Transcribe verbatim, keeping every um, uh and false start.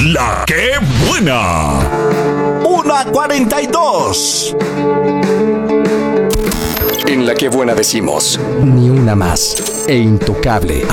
La que buena. Una cuarenta y dos. En La que buena decimos, ni una más. E Intocable